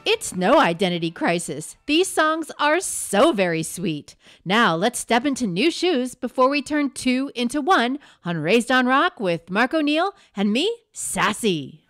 It's no identity crisis. These songs are so very sweet. Now let's step into new shoes before we turn two into one on Raised on Rock with Mark O'Neill and me, Sassy.